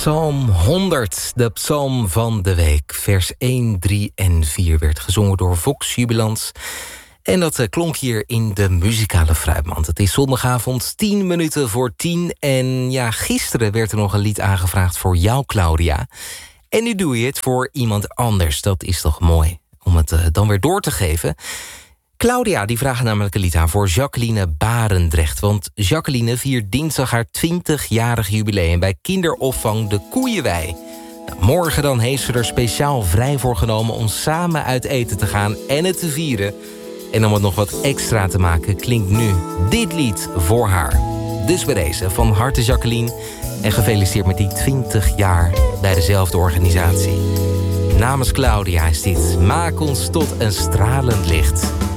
Psalm 100, de psalm van de week. Vers 1, 3 en 4 werd gezongen door Vox Jubilans. En dat klonk hier in de muzikale fruitmand. Het is zondagavond 10 minuten voor 10. En ja, gisteren werd er nog een lied aangevraagd voor jou, Claudia. En nu doe je het voor iemand anders. Dat is toch mooi om het dan weer door te geven. Claudia die vraagt namelijk een lied aan voor Jacqueline Barendrecht. Want Jacqueline viert dinsdag haar 20-jarig jubileum bij kinderopvang De Koeienwei. Nou, morgen dan heeft ze er speciaal vrij voor genomen om samen uit eten te gaan en het te vieren. En om het nog wat extra te maken klinkt nu dit lied voor haar. Dus bij deze van harte Jacqueline en gefeliciteerd met die 20 jaar bij dezelfde organisatie. Namens Claudia is dit Maak ons tot een stralend licht.